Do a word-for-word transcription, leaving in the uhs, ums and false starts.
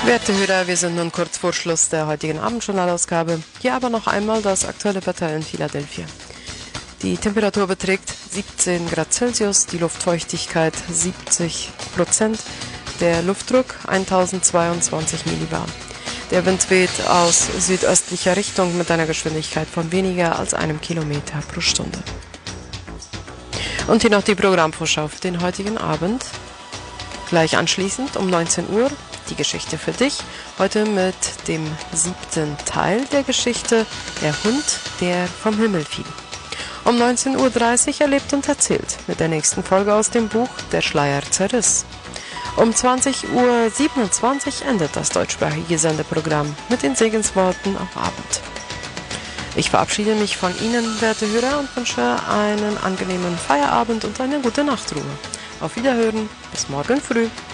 Werte Hörer, wir sind nun kurz vor Schluss der heutigen Abendjournalausgabe. Hier aber noch einmal das aktuelle Wetter in Philadelphia. Die Temperatur beträgt siebzehn Grad Celsius, die Luftfeuchtigkeit siebzig Prozent, der Luftdruck tausendzweiundzwanzig Millibar. Der Wind weht aus südöstlicher Richtung mit einer Geschwindigkeit von weniger als einem Kilometer pro Stunde. Und hier noch die Programmvorschau für den heutigen Abend. Gleich anschließend um neunzehn Uhr die Geschichte für dich, heute mit dem siebten Teil der Geschichte Der Hund, der vom Himmel fiel. Um neunzehn Uhr dreißig erlebt und erzählt mit der nächsten Folge aus dem Buch Der Schleier zerriss. Um zwanzig Uhr siebenundzwanzig endet das deutschsprachige Sendeprogramm mit den Segensworten auf Abend. Ich verabschiede mich von Ihnen, werte Hörer, und wünsche einen angenehmen Feierabend und eine gute Nachtruhe. Auf Wiederhören, bis morgen früh.